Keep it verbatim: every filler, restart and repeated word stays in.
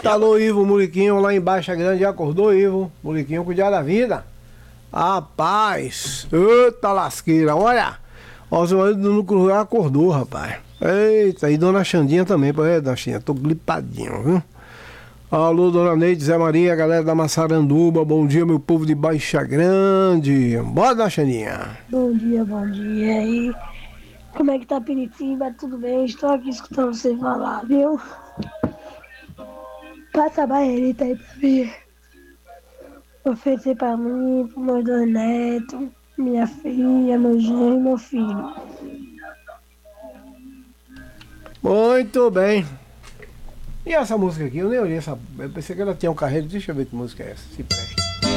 Eita, alô, Ivo, Muriquinho lá embaixo, a grande, acordou, Ivo. Muriquinho cuidar da vida. Rapaz, eita lasqueira, olha. Ó, o seu marido no Cruzeiro acordou, rapaz. Eita, e dona Xandinha também, pô, é, dona Xandinha, tô gripadinho, viu? Alô, dona Neide, Zé Maria, galera da Massaranduba, bom dia, meu povo de Baixa Grande. Bora, dona Xandinha. Bom dia, bom dia. E aí, como é que tá Piritiba? Tudo bem? Estou aqui escutando você falar, viu? Passa a barreirita aí pra mim. Oferecer pra mim, pros meus dois netos, minha filha, meu genro e meu filho. Muito bem. E essa música aqui, eu nem olhei essa. Eu pensei que ela tinha um carreiro. Deixa eu ver que música é essa, se presta.